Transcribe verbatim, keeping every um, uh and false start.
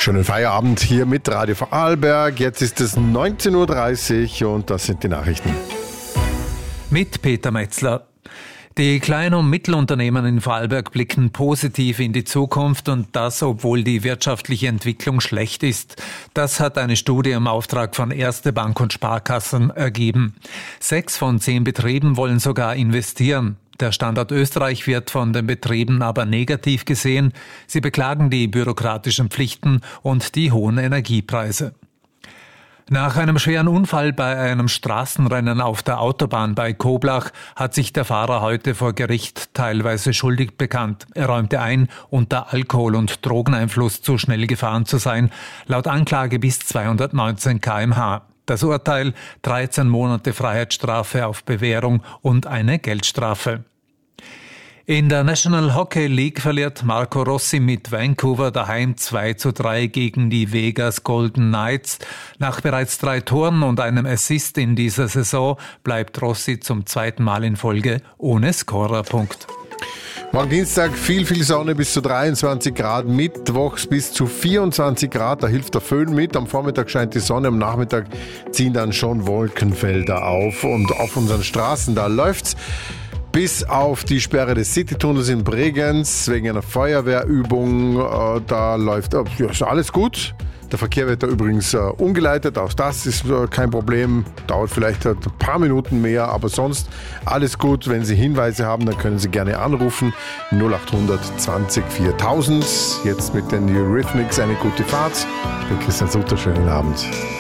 Schönen Feierabend hier mit Radio Vorarlberg. Jetzt ist es neunzehn Uhr dreißig und das sind die Nachrichten. Mit Peter Metzler. Die Klein- und Mittelunternehmen in Vorarlberg blicken positiv in die Zukunft und das, obwohl die wirtschaftliche Entwicklung schlecht ist. Das hat eine Studie im Auftrag von Erste Bank und Sparkassen ergeben. Sechs von zehn Betrieben wollen sogar investieren. Der Standort Österreich wird von den Betrieben aber negativ gesehen. Sie beklagen die bürokratischen Pflichten und die hohen Energiepreise. Nach einem schweren Unfall bei einem Straßenrennen auf der Autobahn bei Koblach hat sich der Fahrer heute vor Gericht teilweise schuldig bekannt. Er räumte ein, unter Alkohol- und Drogeneinfluss zu schnell gefahren zu sein, laut Anklage bis zweihundertneunzehn Kilometer pro Stunde. Das Urteil: dreizehn Monate Freiheitsstrafe auf Bewährung und eine Geldstrafe. In der National Hockey League verliert Marco Rossi mit Vancouver daheim zwei zu drei gegen die Vegas Golden Knights. Nach bereits drei Toren und einem Assist in dieser Saison bleibt Rossi zum zweiten Mal in Folge ohne Scorerpunkt. Morgen Dienstag viel, viel Sonne bis zu dreiundzwanzig Grad, mittwochs bis zu vierundzwanzig Grad, da hilft der Föhn mit. Am Vormittag scheint die Sonne, am Nachmittag ziehen dann schon Wolkenfelder auf und auf unseren Straßen, da läuft's. Bis auf die Sperre des Citytunnels in Bregenz wegen einer Feuerwehrübung, äh, da läuft äh, ja, ist alles gut. Der Verkehr wird da übrigens äh, umgeleitet, auch das ist äh, kein Problem, dauert vielleicht äh, ein paar Minuten mehr, aber sonst alles gut. Wenn Sie Hinweise haben, dann können Sie gerne anrufen, null acht hundert zwanzig viertausend. Jetzt mit den Eurythmics eine gute Fahrt. Ich bin Christian Sutter, schönen Abend.